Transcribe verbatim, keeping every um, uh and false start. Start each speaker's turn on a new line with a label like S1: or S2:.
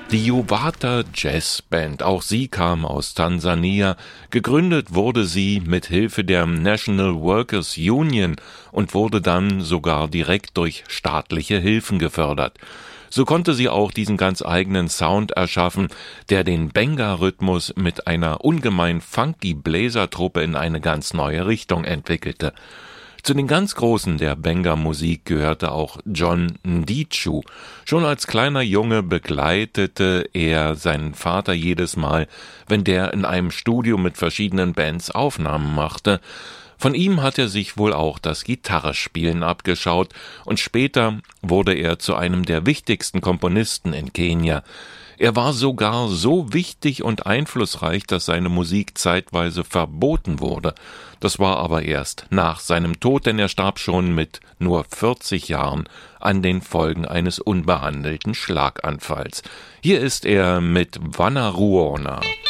S1: Die Yuwata Jazz Band, auch sie kam aus Tansania. Gegründet wurde sie mit Hilfe der National Workers Union und wurde dann sogar direkt durch staatliche Hilfen gefördert. So konnte sie auch diesen ganz eigenen Sound erschaffen, der den Benga-Rhythmus mit einer ungemein funky Bläsertruppe in eine ganz neue Richtung entwickelte. Zu den ganz Großen der Benga-Musik gehörte auch John Ndichu. Schon als kleiner Junge begleitete er seinen Vater jedes Mal, wenn der in einem Studio mit verschiedenen Bands Aufnahmen machte. Von ihm hat er sich wohl auch das Gitarrespielen abgeschaut und später wurde er zu einem der wichtigsten Komponisten in Kenia. Er war sogar so wichtig und einflussreich, dass seine Musik zeitweise verboten wurde. Das war aber erst nach seinem Tod, denn er starb schon mit nur vierzig Jahren an den Folgen eines unbehandelten Schlaganfalls. Hier ist er mit Vanaruona.